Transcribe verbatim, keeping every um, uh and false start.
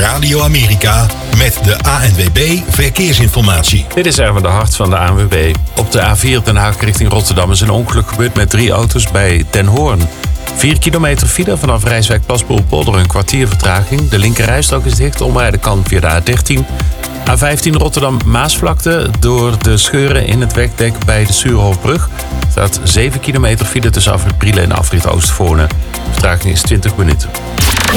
Radio Amerika met de A N W B Verkeersinformatie. Dit is Erwin de Hart van de A N W B. Op de A vier Den Haag richting Rotterdam is een ongeluk gebeurd met drie auto's bij Den Hoorn. vier kilometer file vanaf Rijswijk Plasboel-Polder, een kwartier vertraging. De linkerrijstrook is dicht, omrijden kan via de A dertien. A vijftien Rotterdam-Maasvlakte. Door de scheuren in het wegdek bij de Suurhoofdbrug staat zeven kilometer file tussen afrit Brielen en afrit Oostvoorne. De vertraging is twintig minuten.